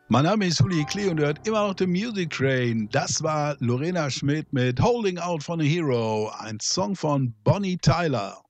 Mein Name ist Uli Klee und ihr hört immer noch den Music Train. Das war Lorena Schmidt mit Holding Out for a Hero, ein Song von Bonnie Tyler.